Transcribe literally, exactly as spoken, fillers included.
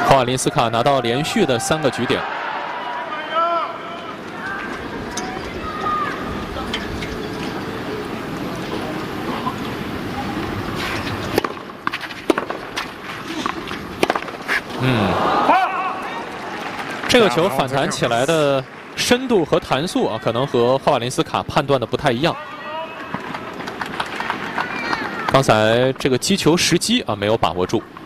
霍瓦林斯卡拿到连续的三个局点。嗯，这个球反弹起来的深度和弹速啊，可能和霍瓦林斯卡判断的不太一样。刚才这个击球时机啊，没有把握住。